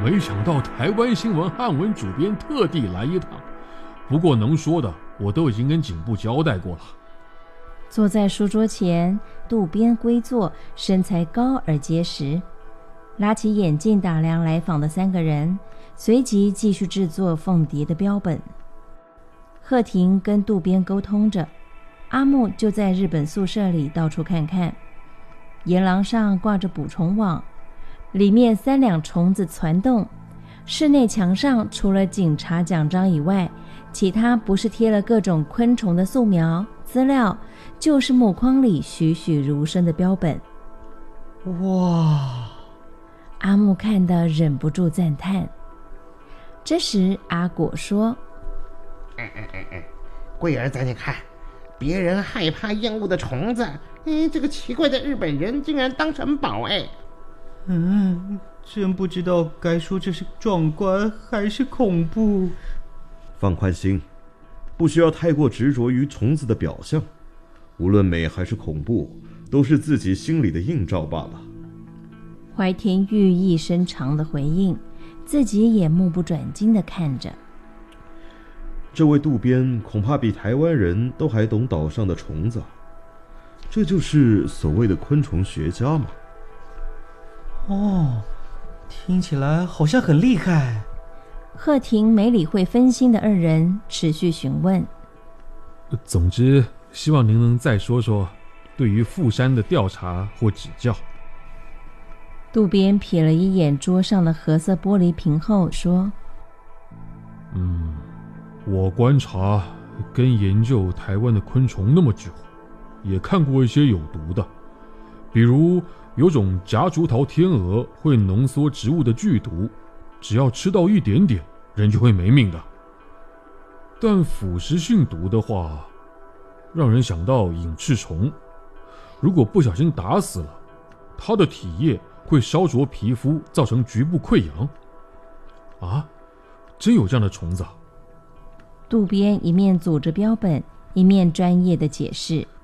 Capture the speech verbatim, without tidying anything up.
没想到台湾新闻汉文主编特地来一趟，不过能说的我都已经跟警部交代过了。 坐在书桌前，渡边归坐，身材高而结实，拉起眼镜打量来访的三个人，随即继续制作凤蝶的标本。贺婷跟渡边沟通着，阿木就在日本宿舍里到处看看。沿廊上挂着捕虫网，里面三两虫子攒动。室内墙上除了警察奖章以外，其他不是贴了各种昆虫的素描资料，就是木框里栩栩如生的标本。 哇！ 阿木看得忍不住赞叹。这时阿果说： 哎哎哎哎，桂儿仔，你看，别人害怕厌恶的虫子，哎，这个奇怪的日本人竟然当成宝，哎。 嗯，真不知道该说这是壮观还是恐怖。 放宽心，不需要太过执着于虫子的表象，无论美还是恐怖，都是自己心里的映照罢了。 怀田寓意深长的回应，自己也目不转睛地看着。 这位渡边恐怕比台湾人都还懂岛上的虫子，这就是所谓的昆虫学家嘛。 哦，听起来好像很厉害。 贺婷没理会分心的二人，持续询问。 总之，希望您能再说说对于富山的调查或指教。 渡边瞥了一眼桌上的褐色玻璃瓶后说： 嗯，我观察跟研究台湾的昆虫那么久，也看过一些有毒的，比如有种夹竹桃天蛾会浓缩植物的剧毒，只要吃到一点点，人就会没命的。但腐蚀性毒的话，让人想到隐翅虫，如果不小心打死了，它的体液会烧灼皮肤，造成局部溃疡。啊，真有这样的虫子啊！ 渡边一面组着标本，一面专业的解释。